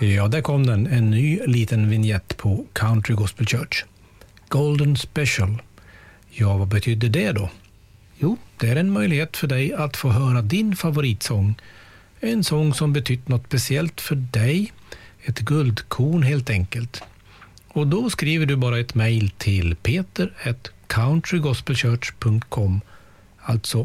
Ja, där kom den. En ny liten vignett på Country Gospel Church. Golden Special. Ja, vad betyder det då? Jo, det är en möjlighet för dig att få höra din favoritsång. En sång som betytt något speciellt för dig. Ett guldkorn helt enkelt. Och då skriver du bara ett mejl till peter@countrygospelchurch.com. Alltså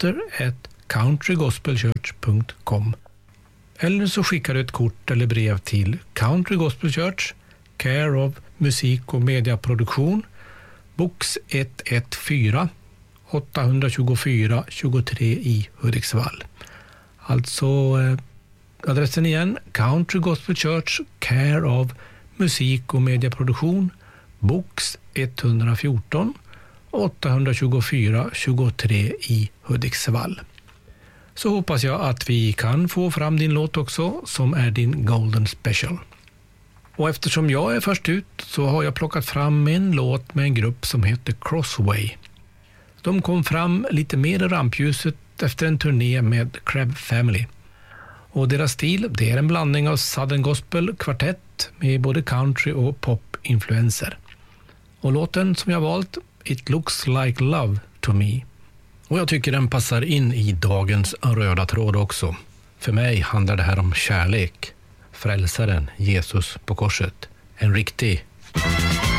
peter@countrygospelchurch.com. Eller så skickar du ett kort eller brev till Country Gospel Church, Care of Musik- och Mediaproduktion, Box 114, 824 23 i Hudiksvall. Alltså adressen igen, Country Gospel Church, Care of Musik- och Mediaproduktion, Box 114, 824 23 i Hudiksvall. Så hoppas jag att vi kan få fram din låt också, som är din Golden Special. Och eftersom jag är först ut så har jag plockat fram en låt med en grupp som heter Crossway. De kom fram lite mer i rampljuset efter en turné med Crab Family. Och deras stil, det är en blandning av Southern Gospel kvartett med både country och pop-influenser. Och låten som jag valt, It Looks Like Love to Me. Och jag tycker den passar in i dagens röda tråd också. För mig handlar det här om kärlek. Frälsaren, Jesus på korset. En riktig